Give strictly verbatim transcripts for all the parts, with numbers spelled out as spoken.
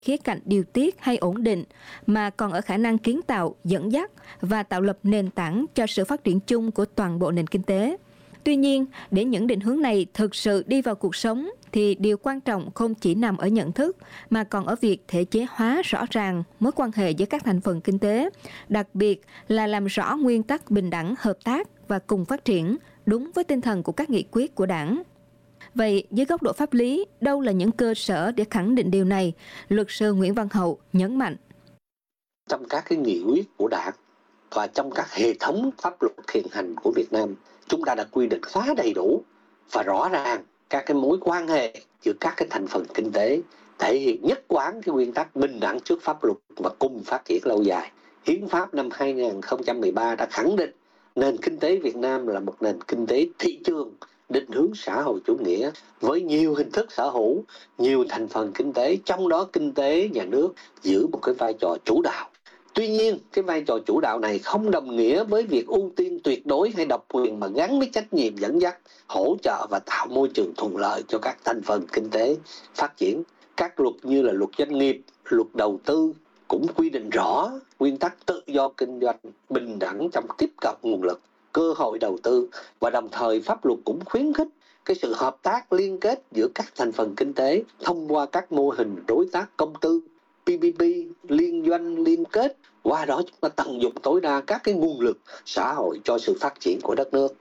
khía cạnh điều tiết hay ổn định, mà còn ở khả năng kiến tạo, dẫn dắt và tạo lập nền tảng cho sự phát triển chung của toàn bộ nền kinh tế. Tuy nhiên, để những định hướng này thực sự đi vào cuộc sống, thì điều quan trọng không chỉ nằm ở nhận thức, mà còn ở việc thể chế hóa rõ ràng mối quan hệ giữa các thành phần kinh tế, đặc biệt là làm rõ nguyên tắc bình đẳng, hợp tác và cùng phát triển, đúng với tinh thần của các nghị quyết của Đảng. Vậy, dưới góc độ pháp lý, đâu là những cơ sở để khẳng định điều này? Luật sư Nguyễn Văn Hậu nhấn mạnh. Trong các cái nghị quyết của Đảng và trong các hệ thống pháp luật hiện hành của Việt Nam, chúng ta đã quy định khá đầy đủ và rõ ràng các cái mối quan hệ giữa các cái thành phần kinh tế, thể hiện nhất quán cái nguyên tắc bình đẳng trước pháp luật và cùng phát triển lâu dài. Hiến pháp năm hai nghìn không trăm mười ba đã khẳng định nền kinh tế Việt Nam là một nền kinh tế thị trường định hướng xã hội chủ nghĩa với nhiều hình thức sở hữu, nhiều thành phần kinh tế, trong đó kinh tế nhà nước giữ một cái vai trò chủ đạo. Tuy nhiên, cái vai trò chủ đạo này không đồng nghĩa với việc ưu tiên tuyệt đối hay độc quyền, mà gắn với trách nhiệm dẫn dắt, hỗ trợ và tạo môi trường thuận lợi cho các thành phần kinh tế phát triển. Các luật như là luật doanh nghiệp, luật đầu tư cũng quy định rõ nguyên tắc tự do kinh doanh, bình đẳng trong tiếp cận nguồn lực, cơ hội đầu tư, và đồng thời pháp luật cũng khuyến khích cái sự hợp tác liên kết giữa các thành phần kinh tế thông qua các mô hình đối tác công tư, pê pê pê, liên doanh liên kết. Qua đó chúng ta tận dụng tối đa các cái nguồn lực xã hội cho sự phát triển của đất nước.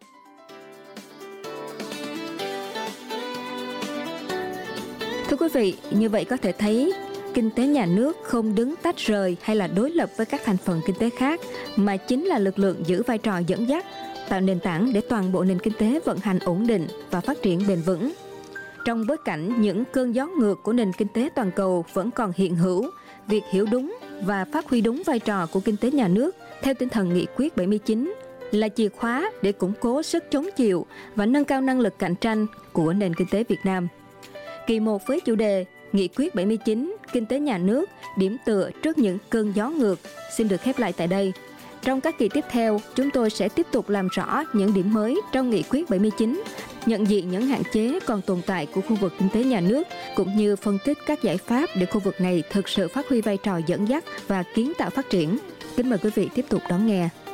Thưa quý vị, như vậy có thể thấy kinh tế nhà nước không đứng tách rời hay là đối lập với các thành phần kinh tế khác, mà chính là lực lượng giữ vai trò dẫn dắt, tạo nền tảng để toàn bộ nền kinh tế vận hành ổn định và phát triển bền vững. Trong bối cảnh những cơn gió ngược của nền kinh tế toàn cầu vẫn còn hiện hữu, việc hiểu đúng và phát huy đúng vai trò của kinh tế nhà nước theo tinh thần nghị quyết bảy mươi chín là chìa khóa để củng cố sức chống chịu và nâng cao năng lực cạnh tranh của nền kinh tế Việt Nam. Kỳ một với chủ đề Nghị quyết bảy mươi chín, Kinh tế nhà nước, điểm tựa trước những cơn gió ngược xin được khép lại tại đây. Trong các kỳ tiếp theo, chúng tôi sẽ tiếp tục làm rõ những điểm mới trong Nghị quyết bảy mươi chín, nhận diện những hạn chế còn tồn tại của khu vực kinh tế nhà nước, cũng như phân tích các giải pháp để khu vực này thực sự phát huy vai trò dẫn dắt và kiến tạo phát triển. Kính mời quý vị tiếp tục đón nghe.